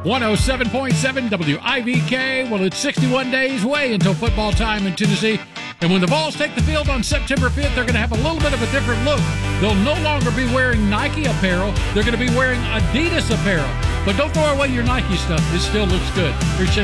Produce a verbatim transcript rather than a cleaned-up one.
one oh seven point seven W I V K. Well, it's sixty-one days away until football time in Tennessee. And when the Vols take the field on September fifth, they're going to have a little bit of a different look. They'll no longer be wearing Nike apparel. They're going to be wearing Adidas apparel. But don't throw away your Nike stuff. It still looks good. Appreciate